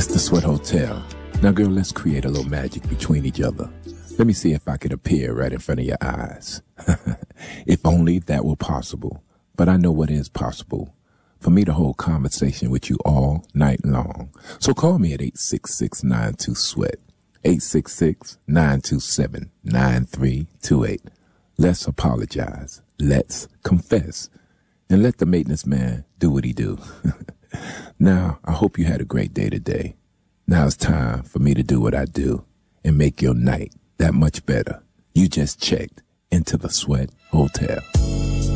It's the Sweat Hotel. Now, girl, let's create a little magic between each other. Let me see if I could appear right in front of your eyes. If only that were possible. But I know what is possible. For me to hold conversation with you all night long. So call me at 866-92-SWEAT. 866-927-9328. Let's apologize. Let's confess. And let the maintenance man do what he do. Now, I hope you had a great day today. Now it's time for me to do what I do and make your night that much better. You just checked into the Sweat Hotel.